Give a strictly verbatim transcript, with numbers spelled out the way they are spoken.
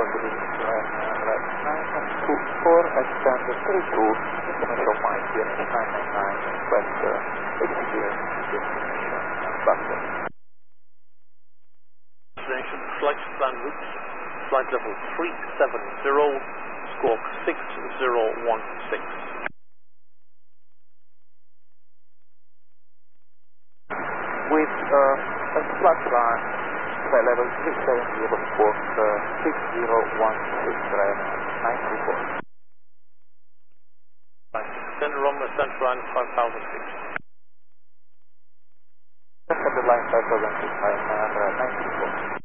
two four, extend three two, information point here, nine nine nine, request uh, execute destination Baghdad. Destination flight plan route, flight level three seven zero, squawk six zero one six. With uh, a flat line, flight level three seven zero, squawk uh, six zero one six, nine two four. Send Roma Central line five thousand feet. Center line five thousand feet, nine two four.